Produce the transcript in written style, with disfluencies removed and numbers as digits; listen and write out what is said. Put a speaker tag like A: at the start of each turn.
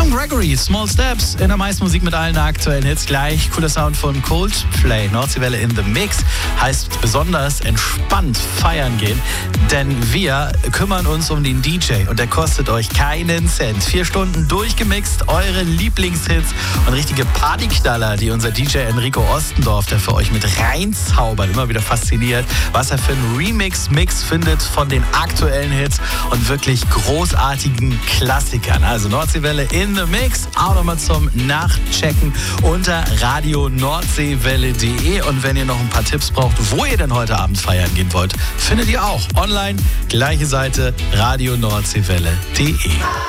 A: Tom Gregory, Small Steps in der Mais-Musik mit allen aktuellen Hits. Gleich cooler Sound von Coldplay. Nordseewelle in the Mix heißt besonders entspannt feiern gehen, denn wir kümmern uns um den DJ und der kostet euch keinen Cent. 4 Stunden durchgemixt, eure Lieblingshits und richtige Partyknaller, die unser DJ Enrico Ostendorf, der für euch mit reinzaubert, immer wieder fasziniert, was er für einen Remix-Mix findet von den aktuellen Hits und wirklich großartigen Klassikern. Also Nordseewelle in the Mix, auch nochmal zum Nachchecken unter radionordseewelle.de. Und wenn ihr noch ein paar Tipps braucht, wo ihr denn heute Abend feiern gehen wollt, findet ihr auch online, gleiche Seite, radionordseewelle.de.